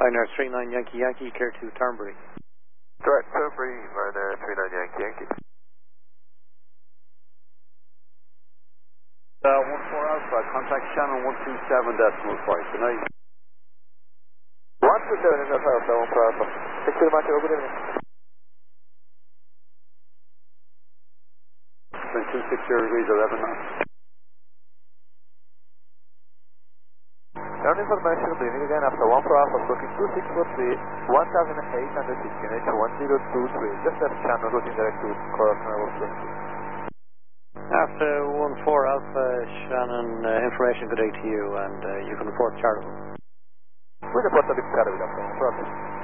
Ryanair 39 Yankee Yankee, clear to Turnberry. Direct Turnberry, Ryanair 39 Yankee Yankee. 14 Alpha, contact Shannon 127.5 tonight. 127 in Alpha, 14 Alpha. 6 to the Mach, good evening. 260 degrees 11 knots. Ground information, good evening again, after 14 Alpha, booking 2643, 1800 feet, unit 1023, just left channel, routing direct to Coral Canal. After 14 Alpha, Shannon, information good day to you, and you can report Charleville. We'll report the big shadow, after 14 Alpha.